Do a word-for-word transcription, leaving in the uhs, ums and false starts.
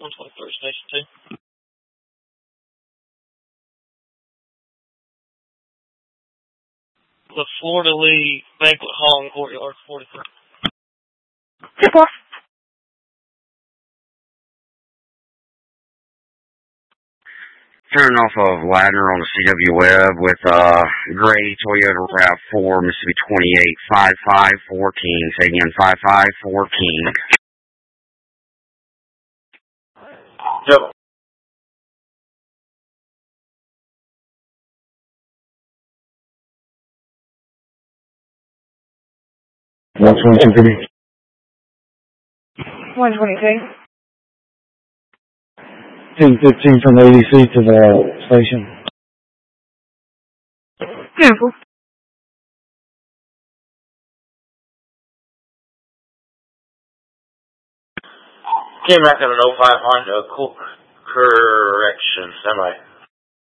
one twenty-three, Station two. The Florida Lee Banquet Hall in Courtyard, forty-three. ten four. Turning off of Ladner on the C W Web with uh, gray Toyota RAV four, Mississippi twenty-eight, five five four King. Say again, five five four King. Yep. one twenty-two. one twenty-two. ten fifteen from the A D C to the station. Beautiful. Came back at an oh five Honda, correction, semi.